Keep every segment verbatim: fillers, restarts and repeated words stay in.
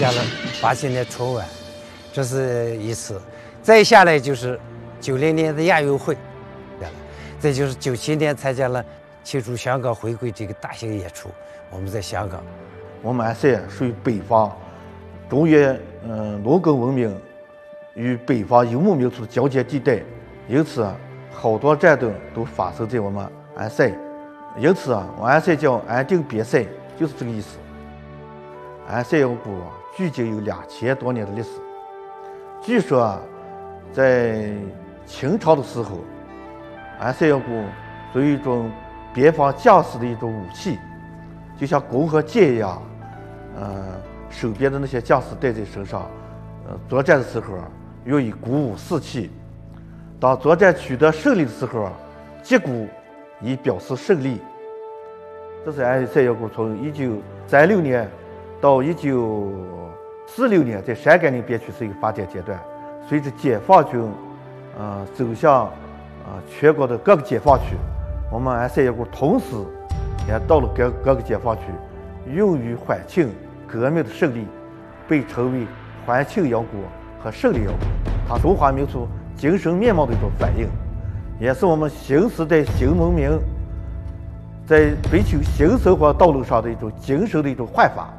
加了八七年春晚，这是一次。再下来就是九零年的亚运会，再就是九七年参加了庆祝香港回归这个大型演出。我们在香港， 我们安塞属于北方，中原嗯农耕文明与北方游牧民族的交界地带，因此啊，好多战争都发生在我们安塞。因此啊，我安塞叫安定边塞，就是这个意思。安塞窑谷距今有两千多年的历史。据说啊，在清朝的时候，安塞窑谷作为一种边防将士的一种武器，就像弓和箭一样，呃，手边的那些将士带在身上，呃，作战的时候用以鼓舞士气。当作战取得胜利的时候，击鼓以表示胜利。这是安塞窑谷从一九三六年到一九四六年在陕甘宁边区是一个发展阶段。随着解放军，呃，走向呃全国的各个解放区，我们安塞窑谷同时也到了各各个解放区，用于欢庆革命的胜利，被称为欢庆窑谷和胜利窑谷。它中华民族精神面貌的一种反映，也是我们新时代新文明在追求新生活道路上的一种精神的一种焕发。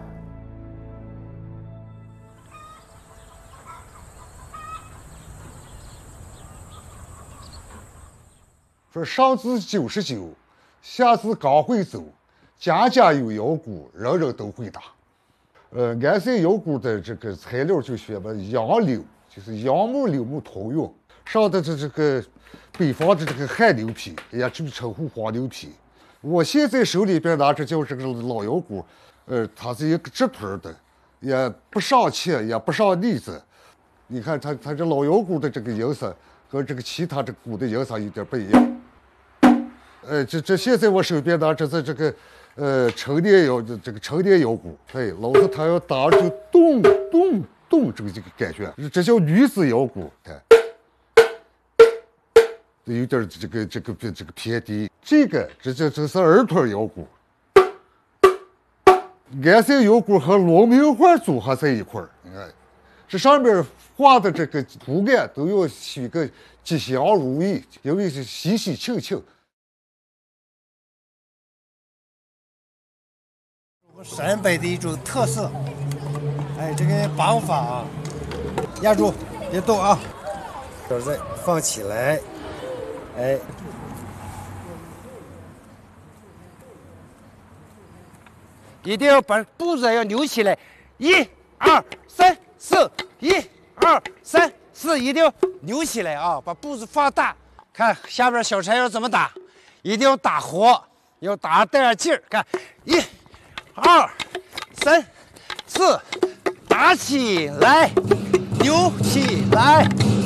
说上至九十九，下至刚会走，家家有窑鼓，人人都会打。呃，安塞窑鼓的这个材料就选了杨柳，就是杨木、柳木通用。上的这这个北方的这个旱牛皮，也就称呼黄牛皮。我现在手里边拿着叫这个老窑鼓，呃，它是一个直腿的，也不上切，也不上腻子。你看它它这老窑鼓的这个颜色和这个其他的鼓的颜色有点不一样。呃，这这现在我手边拿着这这个呃陈年窑的这个陈年窑鼓，哎，老子他要打就咚咚咚这个这个感觉，这叫女子窑鼓，看。有点这个这个这个偏低，这个这这这是二腿窑鼓。安塞窑鼓和龙明画组合在一块儿，你看，这上面画的这个图案都要取个吉祥如意，因为是喜喜庆庆。 陕北的一种特色，哎，这个绑法啊，压住，别动啊，手再放起来。哎， 一定要把步子要扭起来，一、二、三、四，一、二、三、四，一定要扭起来啊！把步子放大，看下边小柴要怎么打，一定要打活，要打带点劲儿。看，一、二、三、四，打起来，扭起来。